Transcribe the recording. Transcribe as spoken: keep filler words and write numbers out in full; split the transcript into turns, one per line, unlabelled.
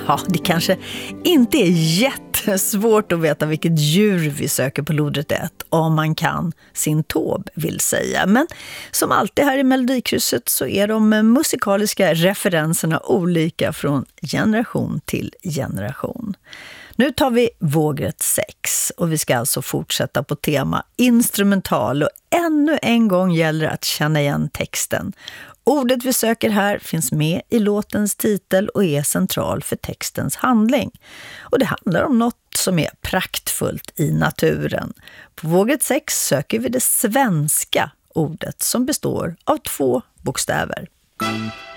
Ja, det kanske inte är jättesvårt att veta vilket djur vi söker på lodrätt ett om man kan sin tåb, vill säga. Men som alltid här i Melodikrysset så är de musikaliska referenserna olika från generation till generation. Nu tar vi vågrätt sex och vi ska alltså fortsätta på tema instrumental, och ännu en gång gäller att känna igen texten. Ordet vi söker här finns med i låtens titel och är central för textens handling. Och det handlar om något som är praktfullt i naturen. På vågrätt sex söker vi det svenska ordet som består av två bokstäver.